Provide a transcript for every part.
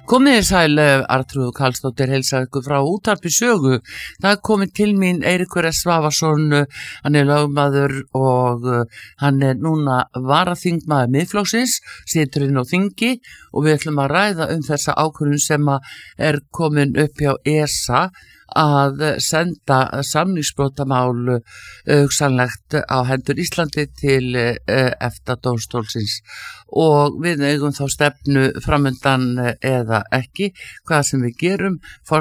Komið sæl, Arnþrúður Karlsdóttir heilsar ykkur frá Útvarpi Sögu. Það komið til mín Eiríkur S. Svavarsson, hann lögmaður og hann núna varaþingmaður Miðflokksins, situr inn á þingi og við ætlum að ræða þessa ákvörðun sem komin upp hjá ESA að senda samningsbrotamál hugsanlegt á hendur Íslandi til EFTA-dómstólsins og við eigum þá stefnu framundan eða ekki, hvað sem við gerum.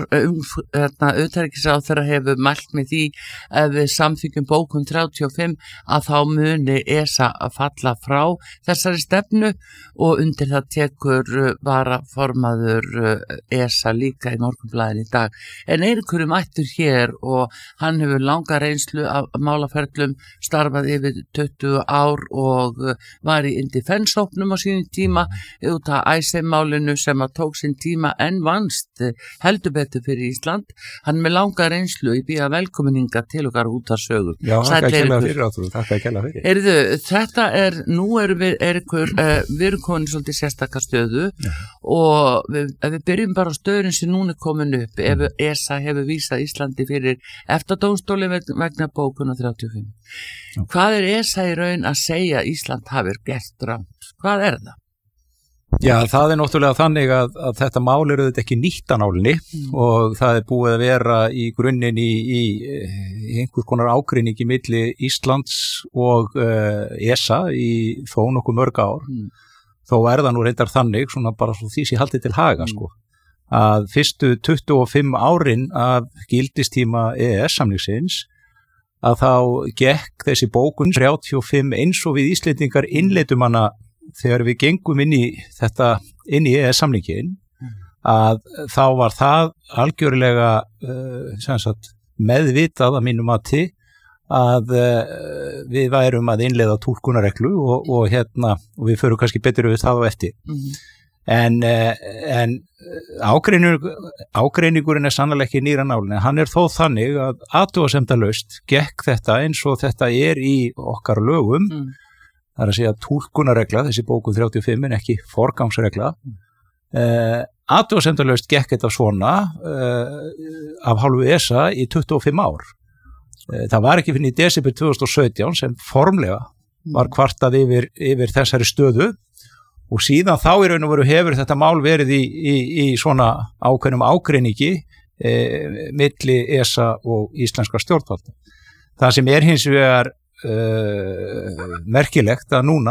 Utanríkisráðherra hefur mælt með því ef við samþykjum bókun 35 að þá muni ESA að falla frá þessari stefnu og undir það tekur varaformaður ESA líka í Morgunblaðinu í dag. En Eiríkur mættur hér og hann hefur langa reynslu af málaferlum, starfað yfir 20 ár og var í Indefense-hópnum á sínum tíma út af ICE-málinu sem að tók sinn tíma en vannst heldur betur fyrir Ísland. Hann með langa reynslu í býða velkominninga til okkar Útvarpssögu. Já, þakka að kella fyrir áttur, þakka að kella fyrir. Heyrðu, þetta nú erum við, Eiríkur, við erum komin svolítið sérstakar stöðu og ef við byrjum bara á stöðun sem núna komin upp, ef ESA hefur vísað Íslandi fyrir EFTA-dómstóli vegna bókun 35. Hvað ESA í raun að segja Ísland hafi gert rangt? Hvað það? Já, það náttúrulega þannig að þetta mál auðvitað ekki nýtt að nálinni og það búið að vera í grunninn í einhvers konar ágreiningi milli Íslands og ESA í þó nokkuð mörg ár. Þó það nú reyndar þannig, svona bara svo því sem haldið til haga, sko, að fyrstu 25 árin af gildistíma EES-samningsins að þá gekk þessi bókun 35 eins og við Íslendingar innleiddum hana þegar við gengum inn í EES-samningin að þá var það algjörlega meðvitað að mínu mati að við værum að innleiða túlkunarreglu og við förum kannski betur við það á eftir. En ágreiningurinn sannarlega ekki nýr að nálinni. Hann þó þannig að athugasemdalaust gekk þetta eins og þetta í okkar lögum. Það að segja túlkunarregla, þessi bókun 35 en ekki forgangsregla. Athugasemdalaust gekk þetta svona af hálfu ESA í 25 ár. Það var ekki fyrir í desember 2017 sem formlega var kvartað yfir þessari stöðu og síðan þá í raun og veru hefur þetta mál verið í svona ákveðnum ágreiningi milli ESA og íslenskra stjórnvalda. Það sem hins vegar merkilegt að núna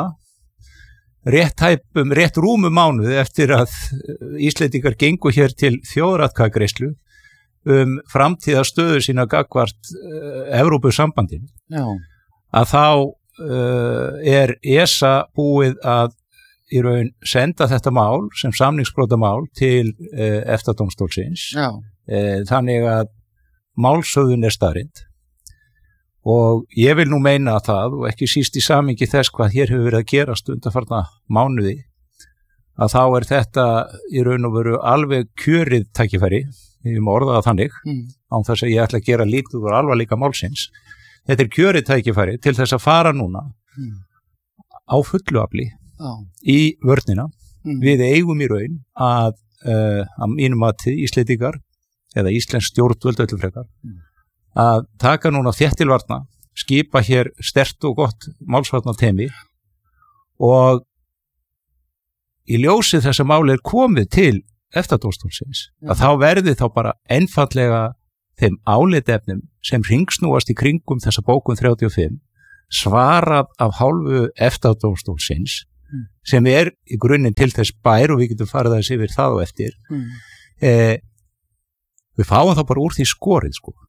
rétt rúmu mánuði eftir að Íslendingar gengu hér til þjóðaratkvæðagreiðslu framtíðarstöðu sína gagnvart Evrópusambandinu að þá ESA búið að í raun senda þetta mál sem samningsbrotamál til EFTA-dómstólsins þannig að málshöfðun staðreynd og ég vil nú meina að það og ekki síst í samhengi þess hvað hér hefur verið að gerast undanfarna mánuði að þá þetta í raun og veru alveg kjörið tækifæri, ég má orða það þannig án þess að ég ætla að gera lítið úr alvarleika málsins. Þetta kjörið tækifæri til þess að fara núna á fullu afli í vörnina. Við eigum í raun að mínum mati Íslendingar eða íslensk stjórnvöld öllu frekar að taka núna þéttilvarna, skipa hér sterkt og gott málsvarnateymi og í ljósi þess að máli komið til EFTA-dómstólsins að þá verði þá bara einfaldlega þeim álitefnum sem hringsnúast í kringum þessa bókun 35 svarað af hálfu EFTA-dómstólsins sem í grunninn til þess bær og við getum farið þess yfir það og eftir við fáum þá bara úr því skorið sko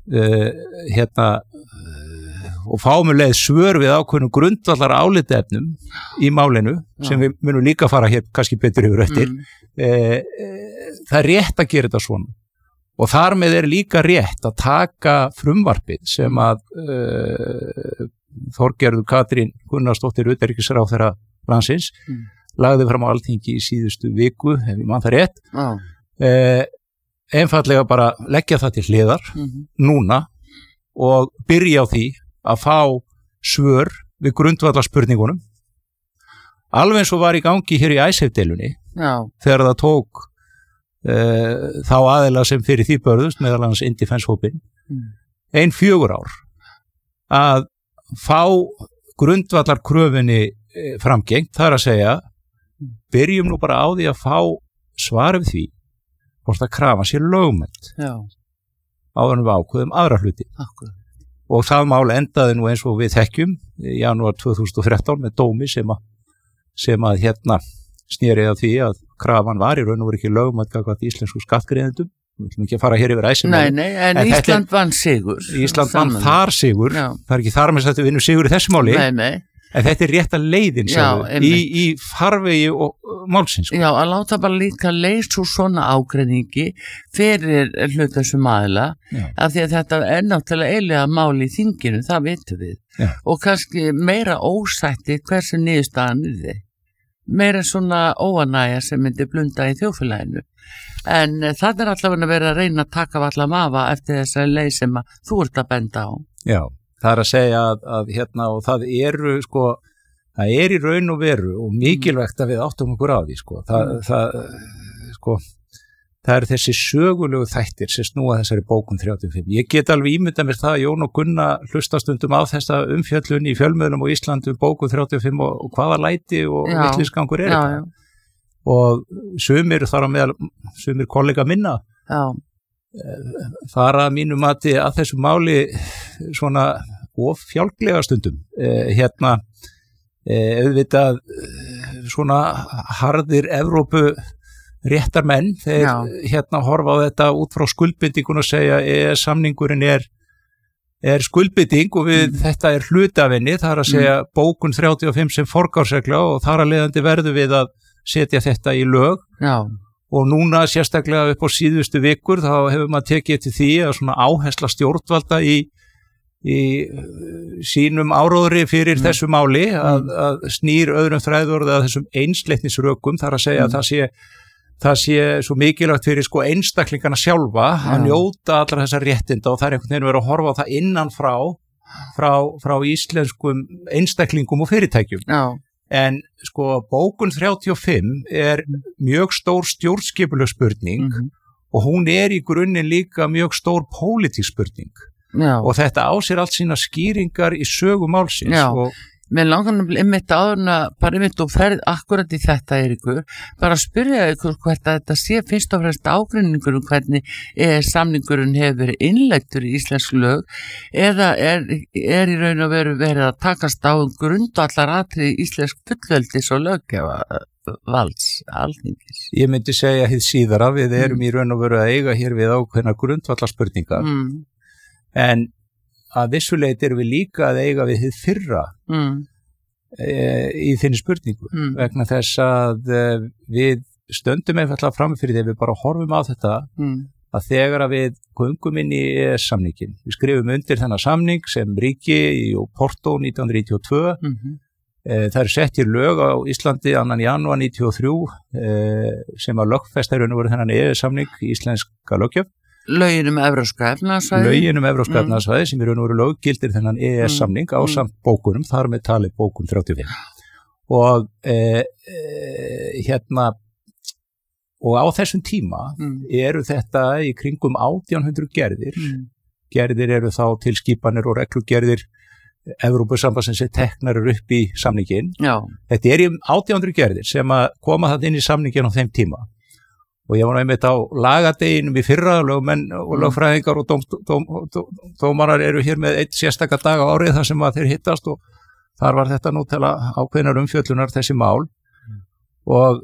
og fáum leið svör við ákveðnum grundvallar álitaefnum í málinu sem við munum líka fara hér kannski betur yfir eftir það rétt að gera þetta svona og þar með líka rétt að taka frumvarpið sem að Þorgerður Katrín Gunnarsdóttir utanríkisráðherra landsins lagði fram á Alþingi í síðustu viku ef ég man það rétt einfallega bara leggja það til hliðar núna og byrja á því að fá svör við grundvallarspurningunum alveg eins og var í gangi hér í ICE-deilunni þegar það tók þá aðila sem fyrir því börðust, meðal annars Indefense-hópinn, 4 ár að fá grundvallarkröfunni framgengt, það að segja byrjum nú bara á því að fá svar við því hvort að krafa sér lögmætt áður en við ákveðum aðra hluti. Og það mál endaði nú eins og við þekkjum í janúar 2013 með dómi sem að sneri að því að krafan var í raun og veru ekki lögmætt gagnvart íslensku skattgreiðendum. Við ætlum ekki að fara hér yfir æsum. Nei, en Ísland vann sigur. Ísland vann þar sigur. Það er ekki þar með að við vinnum sigur í þessu máli. Nei. En þetta er rétta leiðin í farvegi og málsins. Já, að láta bara líka leysa úr svona ágreiningi fyrir hlutasum aðila, af því að þetta er náttúrulega eiginlega mál í þinginu, það vitum við. Já. Og kannski meira ósætti hversu niðurstaðan er þið. Meira svona óanægja sem myndi blunda í þjóðfélaginu. En það er allavega að vera að reyna að taka allar mafa eftir þessari leið sem þú ert að benda á. Já. Það er að segja að og það eru það er í raun og veru og mikilvægt að við áttum okkur á því það eru þessi sögulegu þættir sem snúa þessari bókun 35. Ég get alveg ímyndað mér það að Jón og Gunna hlusta stundum á þessa umfjöllun í fjölmiðlum og Íslandi bókun 35 og hvaða læti og vitleysingur er þetta. Og sumir þar á meðal sumir kollega minna. Fara að mínu mati að þessu máli svona of fjálglega stundum auðvitað svona harðir Evrópu réttar menn þeir horfa á þetta út frá skuldbindingun og segja samningurinn er skuldbinding og þetta er hlutafinni, það er að segja bókun 35 sem forgársregla og þar að leiðandi verður við að setja þetta í lög. Og núna sérstaklega upp á síðustu vikur þá hefur maður tekið til því að svona áhersla stjórnvalda í sínum áróðri fyrir þessu máli að snýr öðrum þræðorði að þessum einsleitnisrökum, þar að segja að það sé svo mikilvægt fyrir einstaklingana sjálfa að njóta allra þessar réttinda og það er einhvern veginn verið að horfa á það innan frá íslenskum einstaklingum og fyrirtækjum. En bókun 35 er mjög stór stjórnskipuleg spurning og hún er í grunninn líka mjög stór pólitísk spurning. Og þetta á sér allt sína skýringar í sögu málsins. Mér langar einmitt áðurna, bara einmitt og ferð akkurat í þetta, Eiríkur, bara að spyrja ykkur hvert að þetta sé fyrst og fremst ágreiningur hvernig samningurinn hefur verið innleggtur í íslensk lög eða er í raun og veru verið að takast á grundvallar atriði íslensk fullveldis og löggjafa valds, alþingis. Ég myndi segja hið síðara, við erum í raun og veru að eiga hér við ákveðna grundvallar spurningar, en að vissuleiti erum við líka að eiga við hið fyrra í þinni spurningu vegna þess að við stöndum einfallega fram fyrir því við bara horfum á þetta að þegar að við göngum inn í EES-samningin, við skrifum undir þennan samning sem ríki í Porto 1992 það er sett í lög á Íslandi 2. janúar 1993 sem að lögfesta í raun og veru þennan EES-samning íslenska löggjöf. Lögin Evrópska efnahagssvæði sem í raun og veru löggildir þennan EES-samning ásamt bókunum, þar með talið bókun 35. Og og á þessum tíma eru þetta í kringum 1800 gerðir. Gerðir eru þá tilskipanir og reglugerðir Evrópusambandsins sem teknar upp í samningin. Þetta er í 1800 gerðir sem að koma það inn í samningin á þeim tíma. Og ég var einmitt á lagadeginum í fyrra, lögmenn og lögfræðingar og dómarar eru hér með einn sérstaka dag á árið þar sem að þeir hittast og þar var þetta nú til að ákveðnar umfjöllunar þessi mál og